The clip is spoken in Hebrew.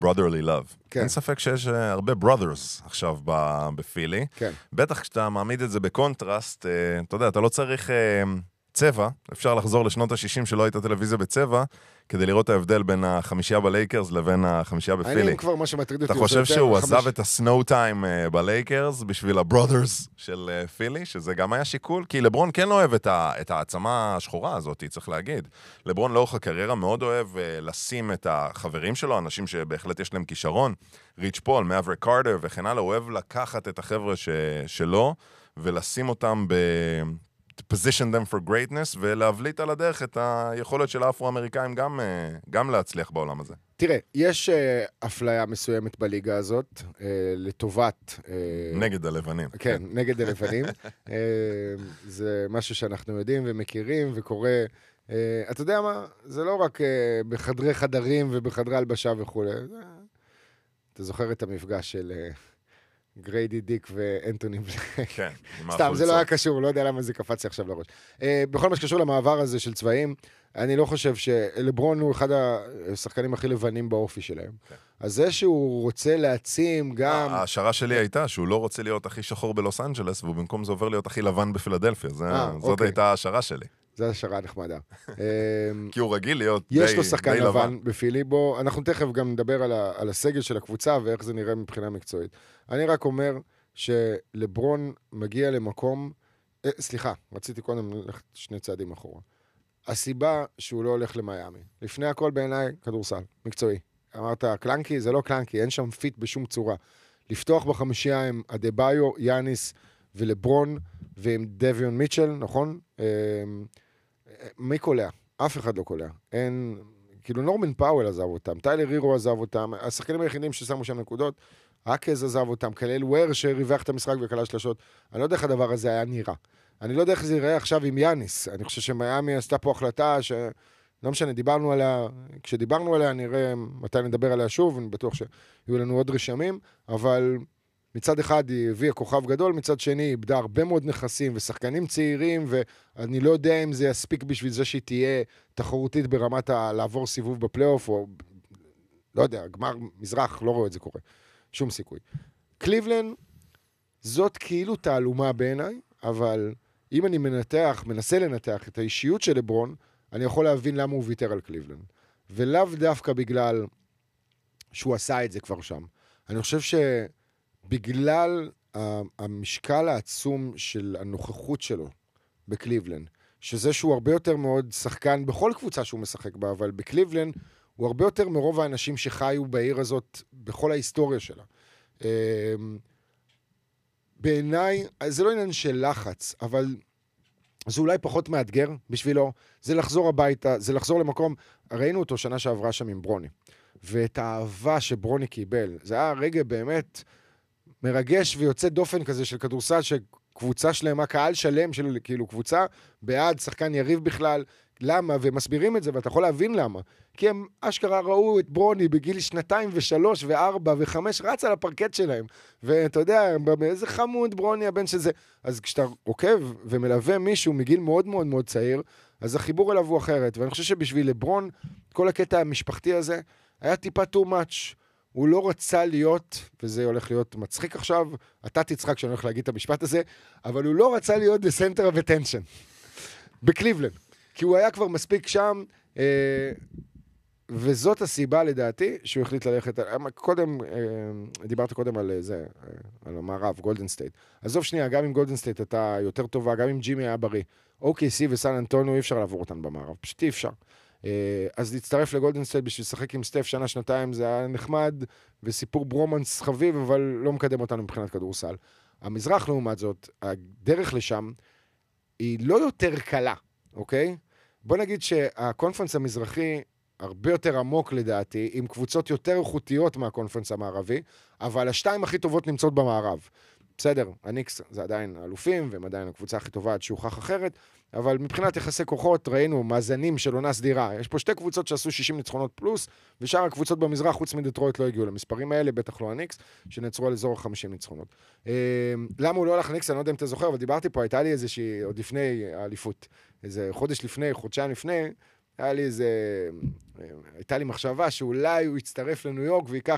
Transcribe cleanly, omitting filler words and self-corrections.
brotherly love. כן. אין ספק שיש הרבה brothers עכשיו בפילי. כן. בטח כשאתה מעמיד את זה בקונטרסט, אתה יודע, אתה לא צריך צבע, אפשר לחזור לשנות ה-60 שלא הייתה טלוויזיה בצבע, כדי לראות ההבדל בין החמישייה בלייקרס לבין החמישייה בפילי. אני כבר מה שמטריד אותי. אתה חושב שהוא עזב את הסנואו טיים בלייקרס בשביל הברוthers של פילי, שזה גם היה שיקול? כי לברון כן לא אוהב את העצמה השחורה הזאת, צריך להגיד. לברון לאורך הקריירה מאוד אוהב לשים את החברים שלו, אנשים שבהחלט יש להם כישרון, ריץ' פול, מאבריק קארטר וכן הלאה, הוא אוהב לקחת את החבר'ה שלו, ולשים אותם position them for greatness, ולהבליט על הדרך את היכולת של האפרו-אמריקאים גם להצליח בעולם הזה. תראה, יש אפליה מסוימת בליגה הזאת, לטובת... נגד הלבנים. כן, נגד הלבנים. זה משהו שאנחנו יודעים ומכירים וקורה... אתה יודע מה? זה לא רק בחדרי חדרים ובחדרי הלבשה וכו'. אתה זוכר את המפגש של... גריידי דיק ואנטוני בלק. כן. סתם, זה לא היה קשור, לא יודע למה זה קפץ לי עכשיו לראש. בכל מה שקשור למעבר הזה של צבעים, אני לא חושב שלברון הוא אחד השחקנים הכי לבנים באופי שלהם. אז זה שהוא רוצה להעצים גם... ההשערה שלי הייתה שהוא לא רוצה להיות הכי שחור בלוס אנג'לס, והוא במקום זה עובר להיות הכי לבן בפילדלפיה. זאת הייתה ההשערה שלי. זו השערה נחמדה. כי הוא רגיל להיות די לבן. יש לו שחקן לבן בפילי, בו אנחנו תכף גם נדבר על הסגל של הקבוצה ואיך זה נראה מבחינה מקצועית. אני רק אומר שלברון מגיע למקום, סליחה, רציתי קודם ללכת שני צעדים אחורה. הסיבה שהוא לא הולך למיימי, לפני הכל בעיניי כדורסל, מקצועי. אמרת, קלנקי, זה לא קלנקי, אין שם פיט בשום צורה. לפתוח בחמישייה עם אדבאיו, יאניס ולברון, ועם דוויון מיטשל, נכון? מי קולע? אף אחד לא קולע. אין, כאילו נורמן פאוול עזב אותם, טיילר הירו עזב אותם, השחקנים היחידים ששמו שם נקודות, אקז עזב אותם, כלל וויר שריווח את המשחק וקלה שלשות. אני לא יודע איך הדבר הזה היה נראה. אני לא יודע איך זה יראה עכשיו עם יאניס. אני חושב שמיימי עשתה פה החלטה ש... לא משנה, דיברנו עליה, כשדיברנו עליה נראה מתי נדבר עליה שוב, אני בטוח שיהיו לנו עוד רשמים, אבל מצד אחד היא הביאה כוכב גדול, מצד שני היא איבדה הרבה מאוד נכסים ושחקנים צעירים, ואני לא יודע אם זה יספיק בשביל זה שהיא תהיה תחרותית ברמת לעבור סיבוב בפלייאוף, או לא יודע, גמר מזרח, לא רואה את זה קורה. שום סיכוי. קליבלנד, זאת כאילו תעלומה בעיניי, אבל אם אני מנסה לנתח את האישיות של לברון, אני יכול להבין למה הוא ויתר על קליבלנד. ולאו דווקא בגלל שהוא עשה את זה כבר שם. אני חושב שבגלל המשקל העצום של הנוכחות שלו בקליבלנד, שזה שהוא הרבה יותר מאוד שחקן בכל קבוצה שהוא משחק בה, אבל בקליבלנד הוא הרבה יותר מרוב האנשים שחיו בעיר הזאת בכל ההיסטוריה שלה. בעיניי, זה לא עניין של לחץ, אבל זה אולי פחות מאתגר בשבילו, זה לחזור הביתה, זה לחזור למקום, ראינו אותו שנה שעברה שם עם ברוני, ואת האהבה שברוני קיבל, זה היה רגע באמת מרגש ויוצא דופן כזה של כדורסל, שקבוצה שלמה, קהל שלם של כאילו קבוצה, בעד שחקן יריב בכלל, למה? ומסבירים את זה, ואתה יכול להבין למה. כי הם אשכרה ראו את ברוני בגיל 2 ו3 ו4 ו5, רץ על הפרקט שלהם. ואתה יודע, איזה חמוד ברוני הבן שזה. אז כשאתה עוקב ומלווה מישהו מגיל מאוד מאוד מאוד צעיר, אז החיבור אליו הוא אחרת. ואני חושב שבשביל לברון, כל הקטע המשפחתי הזה, היה טיפה too much. הוא לא רצה להיות, וזה הולך להיות מצחיק עכשיו, אתה תצחק שאני הולך להגיד את המשפט הזה, אבל הוא לא רצה להיות the center of attention. בקליבלנד. כי הוא היה כבר מספיק שם, וזאת הסיבה לדעתי שהוא החליט ללכת, קודם, דיברתי קודם על זה, על המערב, גולדן סטייט. עזוב שנייה, גם עם גולדן סטייט אתה יותר טובה, גם עם ג'ימי היה בריא. OKC וסן אנטוניו אי אפשר לעבור אותן במערב, פשוט אי אפשר. אז להצטרף לגולדן סטייט בשביל לשחק עם סטף שנה, שנתיים, זה היה נחמד, וסיפור ברומנס חביב, אבל לא מקדם אותנו מבחינת כדורסל. המזרח לעומת זאת, הדרך לשם, היא לא יותר קלה. אוקיי? בוא נגיד שהקונפרנס המזרחי הרבה יותר עמוק לדעתי, עם קבוצות יותר איכותיות מהקונפרנס המערבי, אבל השתיים הכי טובות נמצאות במערב. בסדר, הניקס זה עדיין האלופים, והם עדיין הקבוצה הכי טובה עד שהוכח אחרת, אבל מבחינת יחסי כוחות ראינו מאזנים של עונה סדירה. יש פה שתי קבוצות שעשו 60 ניצחונות פלוס, ושאר הקבוצות במזרח, חוץ מדטרויט, לא הגיעו למספרים האלה, בטח לא הניקס, שנעצרו על אזור 50 ניצחונות. למה הוא לא הלך הניקס? אני לא יודע אם אתה זוכר, אבל דיברתי פה, הייתה לי איזושהי, עוד לפני האליפות, איזה חודש לפני, חודשיים לפני, הייתה לי מחשבה שאולי הוא יצטרף לניו יורק ויקח